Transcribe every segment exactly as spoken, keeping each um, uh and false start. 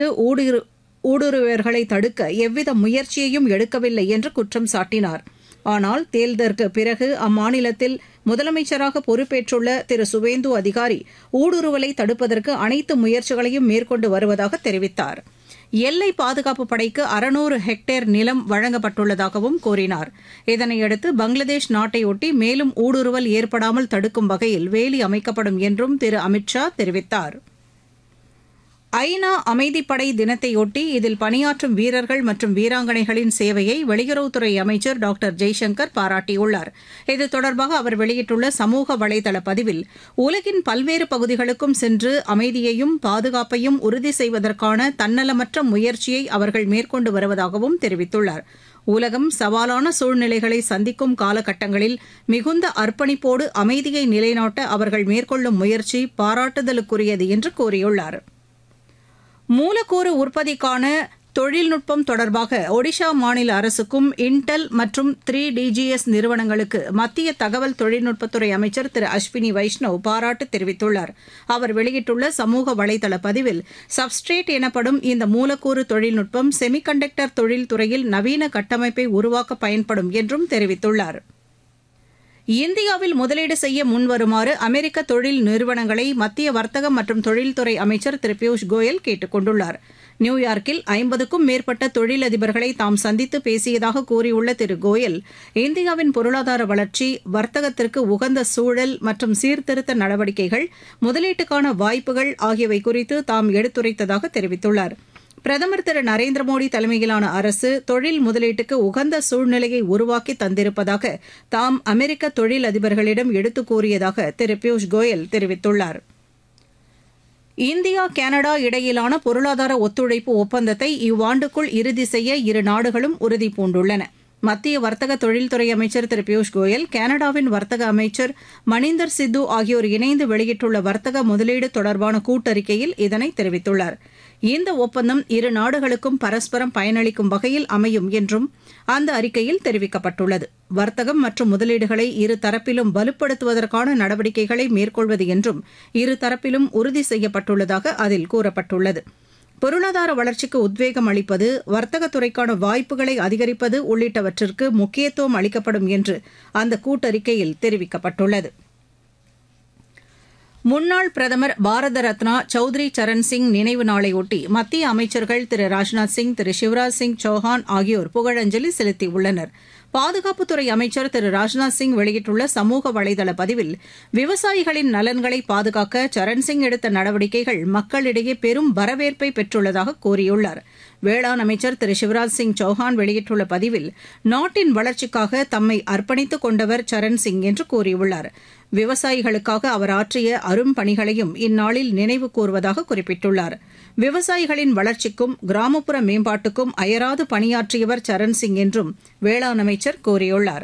ஊடுரு ஊடுருவர்களை தடுக்க எவ்வித முயற்சியையும் எடுக்கவில்லை என்று குற்றம் சாட்டினார். ஆனால் தேர்தலுக்கு பிறகு அம்மாநிலத்தில் முதலமைச்சராக பொறுப்பேற்றுள்ள திரு சுவேந்து அதிகாரி ஊடுருவலை தடுப்பதற்கு அனைத்து முயற்சிகளையும் மேற்கொண்டு வருவதாக தெரிவித்தார். எல்லை பாதுகாப்பு படைக்கு அறுநூறு ஹெக்டேர் நிலம் வழங்கப்பட்டுள்ளதாகவும் கூறினார். இதனையடுத்து பங்களாதேஷ் நாட்டையொட்டி மேலும் ஊடுருவல் ஏற்படாமல் தடுக்கும் வகையில் வேலி அமைக்கப்படும் என்றும் திரு அமித் ஷா தெரிவித்தார். ஐநா அமைதிப்படை தினத்தையொட்டி இதில் பணியாற்றும் வீரர்கள் மற்றும் வீராங்கனைகளின் சேவையை வெளியுறவுத்துறை அமைச்சர் டாக்டர் ஜெய்சங்கர் பாராட்டியுள்ளார். இது தொடர்பாக அவர் வெளியிட்டுள்ள சமூக வலைதள பதிவில், உலகின் பல்வேறு பகுதிகளுக்கும் சென்று அமைதியையும் பாதுகாப்பையும் உறுதி செய்வதற்கான தன்னலமற்ற முயற்சியை அவர்கள் மேற்கொண்டு வருவதாகவும் தெரிவித்துள்ளார். உலகம் சவாலான சூழ்நிலைகளை சந்திக்கும் காலகட்டங்களில் மிகுந்த அர்ப்பணிப்போடு அமைதியை நிலைநாட்ட அவர்கள் மேற்கொள்ளும் முயற்சி பாராட்டுதலுக்குரியது என்று கூறியுள்ளார். மூலக்கூறு உற்பத்திக்கான தொழில்நுட்பம் தொடர்பாக ஒடிஷா மாநில அரசுக்கும் இன்டெல் மற்றும் த்ரீ டிஜிஎஸ் நிறுவனங்களுக்கு மத்திய தகவல் தொழில்நுட்பத்துறை அமைச்சர் திரு அஸ்வினி வைஷ்ணவ் பாராட்டு தெரிவித்துள்ளார். அவர் வெளியிட்டுள்ள சமூக வலைதள பதிவில், சப்ஸ்ட்ரேட் எனப்படும் இந்த மூலக்கூறு தொழில்நுட்பம் செமிகண்டக்டர் தொழில்துறையில் நவீன கட்டமைப்பை உருவாக்க பயன்படும் என்றும் தெரிவித்துள்ளார். இந்தியாவில் முதலீடு செய்ய முன்வருமாறு அமெரிக்க தொழில் நிறுவனங்களை மத்திய வர்த்தகம் மற்றும் தொழில்துறை அமைச்சர் திரு பியூஷ் கோயல் கேட்டுக் கொண்டுள்ளார். நியூயார்க்கில் ஐம்பதுக்கும் மேற்பட்ட தொழிலதிபர்களை தாம் சந்தித்து பேசியதாக கூறியுள்ள திரு கோயல், இந்தியாவின் பொருளாதார வளர்ச்சி, வர்த்தகத்திற்கு உகந்த சூழல் மற்றும் சீர்திருத்த நடவடிக்கைகள், முதலீட்டுக்கான வாய்ப்புகள் ஆகியவை குறித்து தாம் எடுத்துரைத்ததாக தெரிவித்துள்ளார். பிரதமர் திரு நரேந்திர மோடி தலைமையிலான அரசு தொழில் முதலீட்டுக்கு உகந்த சூழ்நிலையை உருவாக்கி தந்திருப்பதாக தாம் அமெரிக்க தொழில் அதிபர்களிடம் எடுத்துக் கூறியதாக திரு பியூஷ் கோயல் தெரிவித்துள்ளார். இந்தியா கனடா இடையிலான பொருளாதார ஒத்துழைப்பு ஒப்பந்தத்தை இவ்வாண்டுக்குள் இறுதி செய்ய இரு நாடுகளும் உறுதிபூண்டுள்ளன. மத்திய வர்த்தக தொழில்துறை அமைச்சர் திரு பியூஷ் கோயல், கனடாவின் வர்த்தக அமைச்சர் மணிந்தர் சித்து ஆகியோர் இணைந்து வெளியிட்டுள்ள வர்த்தக முதலீடு தொடர்பான கூட்டறிக்கையில் இதனை தெரிவித்துள்ளார். இந்த ஒப்பந்தம் இரு நாடுகளுக்கும் பரஸ்பரம் பயனளிக்கும் வகையில் அமையும் என்றும் அந்த அறிக்கையில் தெரிவிக்கப்பட்டுள்ளது. வர்த்தகம் மற்றும் முதலீடுகளை இரு தரப்பிலும் வலுப்படுத்துவதற்கான நடவடிக்கைகளை மேற்கொள்வது என்றும் இரு தரப்பிலும் உறுதி செய்யப்பட்டுள்ளதாக அதில் கூறப்பட்டுள்ளது. பொருளாதார வளர்ச்சிக்கு உத்வேகம் அளிப்பது, வர்த்தகத்துறைக்கான வாய்ப்புகளை அதிகரிப்பது உள்ளிட்டவற்றிற்கு முக்கியத்துவம் அளிக்கப்படும் என்று அந்த கூட்டறிக்கையில் தெரிவிக்கப்பட்டுள்ளது. முன்னாள் பிரதமர் பாரத ரத்னா சௌத்ரி சரண் சிங் நினைவு நாளையொட்டி மத்திய அமைச்சர்கள் திரு ராஜ்நாத் சிங், திரு சிவராஜ் சிங் சௌஹான் ஆகியோர் புகழஞ்சலி செலுத்தியுள்ளனர். பாதுகாப்புத்துறை அமைச்சர் திரு ராஜ்நாத் சிங் வெளியிட்டுள்ள சமூக வலைதள பதிவில், விவசாயிகளின் நலன்களை பாதுகாக்க சரண்சிங் எடுத்த நடவடிக்கைகள் மக்களிடையே பெரும் வரவேற்பை பெற்றுள்ளதாக கூறியுள்ளார். வேளாண் அமைச்சர் திரு சிவராஜ் சிங் சௌஹான் வெளியிட்டுள்ள பதிவில், நாட்டின் வளர்ச்சிக்காக தம்மை அர்ப்பணித்துக் கொண்டவர் சரண்சிங் என்று கூறியுள்ளார். விவசாயிகளுக்காக அவர் ஆற்றிய அரும் பணிகளையும் இந்நாளில் நினைவு கூர்வதாக குறிப்பிட்டுள்ளார். விவசாயிகளின் வளர்ச்சிக்கும் கிராமப்புற மேம்பாட்டுக்கும் அயராது பணியாற்றியவர் சரண்சிங் என்றும் வேளாண் அமைச்சர் கூறியுள்ளார்.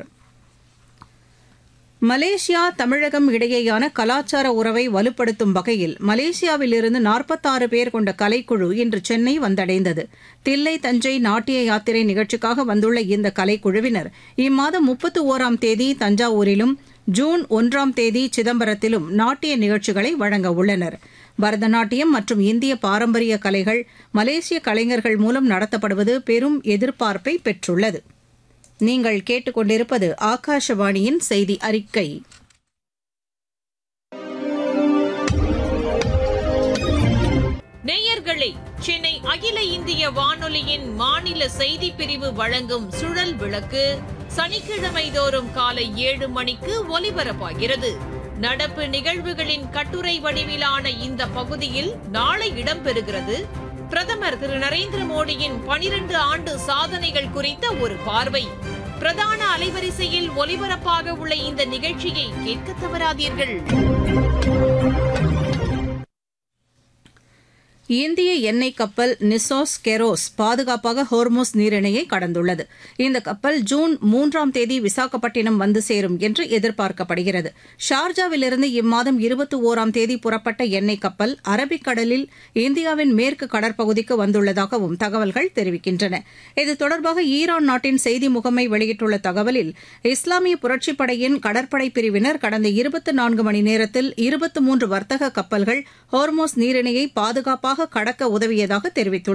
மலேசியா தமிழகம் இடையேயான கலாச்சார உறவை வலுப்படுத்தும் வகையில் மலேசியாவிலிருந்து நாற்பத்தாறு பேர் கொண்ட கலைக்குழு இன்று சென்னை வந்தடைந்தது. தில்லை தஞ்சை நாட்டிய யாத்திரை நிகழ்ச்சிக்காக வந்துள்ள இந்த கலைக்குழுவினர் இம்மாதம் முப்பத்து ஓராம் தேதி தஞ்சாவூரிலும் ஜூன் ஒன்றாம் தேதி சிதம்பரத்திலும் நாட்டிய நிகழ்ச்சிகளை வழங்க உள்ளனர். பரதநாட்டியம் மற்றும் இந்திய பாரம்பரிய கலைகள் மலேசிய கலைஞர்கள் மூலம் நடத்தப்படுவது பெரும் எதிர்பார்ப்பை பெற்றுள்ளது. நீங்கள் கேட்டுக்கொண்டிருப்பது ஆகாஷவாணியின் செய்தி அறிக்கை. நேயர்களே, சென்னை அகில இந்திய வானொலியின் மாநில செய்திப் பிரிவு வழங்கும் சுழல் விளக்கு சனிக்கிழமை தோறும் காலை ஏழு மணிக்கு ஒலிபரப்பாகிறது. நடப்பு நிகழ்வுகளின் கட்டுரை வடிவிலான இந்த பகுதியில் நாளை இடம்பெறுகிறது. பிரதமர் திரு நரேந்திர மோடியின் பனிரண்டு ஆண்டு சாதனைகள் குறித்த ஒரு பார்வை. பிரதான அலைவரிசையில் ஒலிபரப்பாக உள்ள இந்த நிகழ்ச்சியை கேட்க தவறாதீர்கள். இந்திய எண்ணெய் கப்பல் நிசோஸ் கெரோஸ் பாதுகாப்பாக ஹோர்முஸ் நீரிணையை கடந்துள்ளது. இந்த கப்பல் ஜூன் மூன்றாம் தேதி விசாகப்பட்டினம் வந்து சேரும் என்று எதிர்பார்க்கப்படுகிறது. ஷார்ஜாவிலிருந்து இம்மாதம் இருபத்தி ஓராம் தேதி புறப்பட்ட எண்ணெய் கப்பல் அரபிக்கடலில் இந்தியாவின் மேற்கு கடற்பகுதிக்கு வந்துள்ளதாகவும் தகவல்கள் தெரிவிக்கின்றன. இது தொடர்பாக ஈரான் நாட்டின் செய்தி முகமை வெளியிட்டுள்ள தகவலில், இஸ்லாமிய புரட்சிப் படையின் கடற்படை பிரிவினர் கடந்த இருபத்தி நான்கு மணி நேரத்தில் இருபத்தி மூன்று வர்த்தக கப்பல்கள் ஹோர்முஸ் நீரிணையை பாதுகாப்பாக எளிதாக கடக்க உதவியதாக தெரிவித்துள்ளார்.